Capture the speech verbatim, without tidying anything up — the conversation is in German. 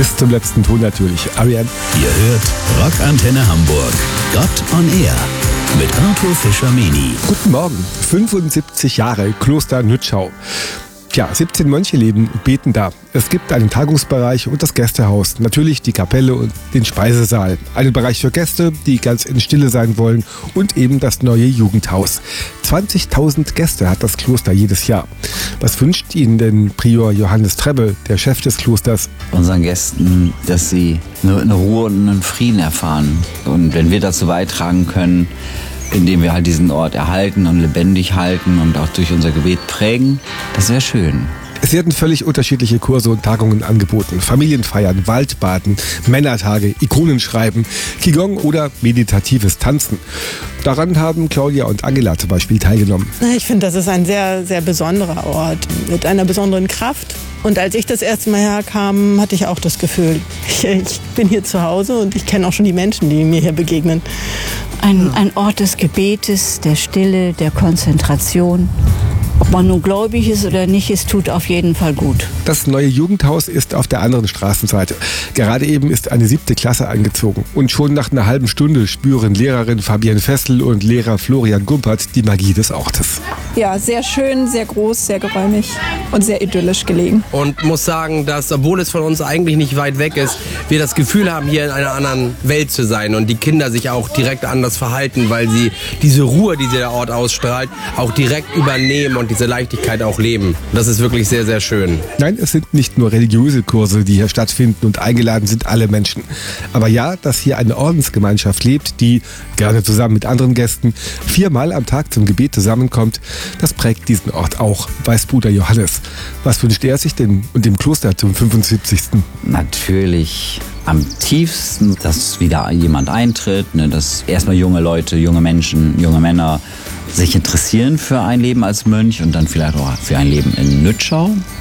Bis zum letzten Ton natürlich. Ariane. Ihr hört Rockantenne Hamburg. Gott on Air mit Arthur Fischer-Meni. Guten Morgen. fünfundsiebzig Jahre Kloster Nützschau. Tja, siebzehn Mönche leben und beten da. Es gibt einen Tagungsbereich und das Gästehaus. Natürlich die Kapelle und den Speisesaal. Einen Bereich für Gäste, die ganz in Stille sein wollen. Und eben das neue Jugendhaus. zwanzigtausend Gäste hat das Kloster jedes Jahr. Was wünscht Ihnen denn Prior Johannes Trebbe, der Chef des Klosters? Unseren Gästen, dass sie eine Ruhe und einen Frieden erfahren. Und wenn wir dazu beitragen können, indem wir halt diesen Ort erhalten und lebendig halten und auch durch unser Gebet prägen, das wäre schön. Es werden völlig unterschiedliche Kurse und Tagungen angeboten. Familienfeiern, Waldbaden, Männertage, Ikonenschreiben, Qigong oder meditatives Tanzen. Daran haben Claudia und Angela zum Beispiel teilgenommen. Ich finde, das ist ein sehr, sehr besonderer Ort mit einer besonderen Kraft. Und als ich das erste Mal herkam, hatte ich auch das Gefühl, ich, ich bin hier zu Hause und ich kenne auch schon die Menschen, die mir hier begegnen. Ein, ein Ort des Gebetes, der Stille, der Konzentration. Ob man nun gläubig ist oder nicht, es tut auf jeden Fall gut. Das neue Jugendhaus ist auf der anderen Straßenseite. Gerade eben ist eine siebte Klasse eingezogen. Und schon nach einer halben Stunde spüren Lehrerin Fabienne Fessel und Lehrer Florian Gumpert die Magie des Ortes. Ja, sehr schön, sehr groß, sehr geräumig und sehr idyllisch gelegen. Und muss sagen, dass, obwohl es von uns eigentlich nicht weit weg ist, wir das Gefühl haben, hier in einer anderen Welt zu sein und die Kinder sich auch direkt anders verhalten, weil sie diese Ruhe, die der Ort ausstrahlt, auch direkt übernehmen und diese Leichtigkeit auch leben. Das ist wirklich sehr, sehr schön. Nein, es sind nicht nur religiöse Kurse, die hier stattfinden und eingeladen sind alle Menschen. Aber ja, dass hier eine Ordensgemeinschaft lebt, die, gerne zusammen mit anderen Gästen, viermal am Tag zum Gebet zusammenkommt, das prägt diesen Ort auch, weiß Bruder Johannes. Was wünscht er sich denn und dem Kloster zum fünfundsiebzigsten? Natürlich am tiefsten, dass wieder jemand eintritt, ne, dass erstmal junge Leute, junge Menschen, junge Männer sich interessieren für ein Leben als Mönch und dann vielleicht auch für ein Leben in Nützschau.